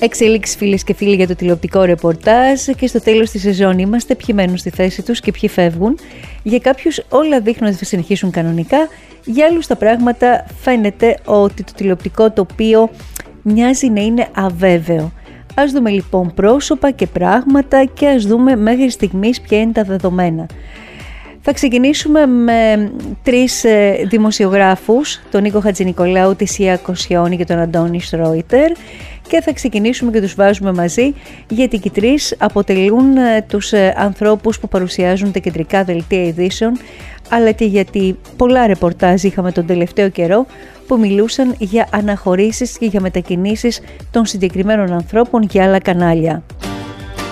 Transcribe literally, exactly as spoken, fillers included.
Εξελίξεις, φίλες και φίλοι, για το τηλεοπτικό ρεπορτάζ, και στο τέλος της σεζόν είμαστε. Ποιοι μένουν στη θέση τους και ποιοι φεύγουν. Για κάποιους όλα δείχνουν ότι θα συνεχίσουν κανονικά, για άλλους τα πράγματα φαίνεται ότι το τηλεοπτικό τοπίο μοιάζει να είναι αβέβαιο. Ας δούμε λοιπόν πρόσωπα και πράγματα και ας δούμε μέχρι στιγμής ποια είναι τα δεδομένα. Θα ξεκινήσουμε με τρεις δημοσιογράφους, τον Νίκο Χατζηνικολάου, τη Σία Κοσιόνη και τον Αντώνη Στρόιτερ, και θα ξεκινήσουμε και τους βάζουμε μαζί, γιατί και οι τρεις αποτελούν τους ανθρώπους που παρουσιάζουν τα κεντρικά δελτία ειδήσεων, αλλά και γιατί πολλά ρεπορτάζ είχαμε τον τελευταίο καιρό που μιλούσαν για αναχωρήσεις και για μετακινήσεις των συγκεκριμένων ανθρώπων για άλλα κανάλια.